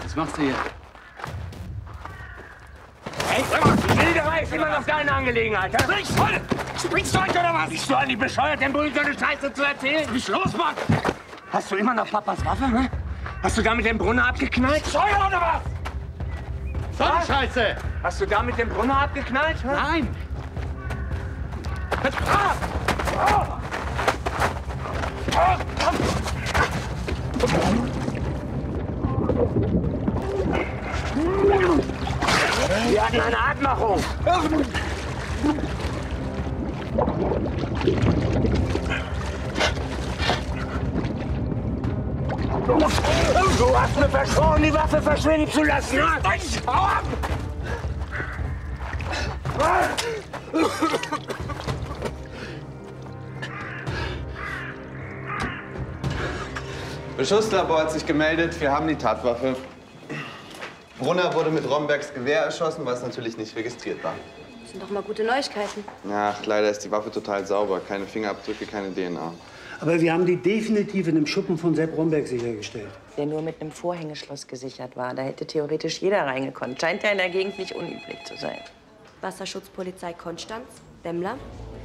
Was machst du hier? Hey, Wilderei ist immer noch deine Angelegenheit, hä? Springst du heute oder was? Bist du eigentlich bescheuert, dem Bullen so eine Scheiße zu erzählen? Was ist los, Mann? Hast du immer noch Papas Waffe, ne? Hast du da mit dem Brunner abgeknallt? Scheuer oder was? So eine Scheiße! Hast du da mit dem Brunner abgeknallt? Hä? Nein! Wir hatten eine Abmachung. Du hast mir versprochen, die Waffe verschwinden zu lassen. Hau ab! Beschusslabor hat sich gemeldet, wir haben die Tatwaffe. Brunner wurde mit Rombergs Gewehr erschossen, was natürlich nicht registriert war. Das sind doch mal gute Neuigkeiten. Ach, leider ist die Waffe total sauber. Keine Fingerabdrücke, keine DNA. Aber wir haben die definitiv in dem Schuppen von Sepp Romberg sichergestellt. Der nur mit einem Vorhängeschloss gesichert war. Da hätte theoretisch jeder reingekonnt. Scheint ja in der Gegend nicht unüblich zu sein. Wasserschutzpolizei Konstanz, Demmler.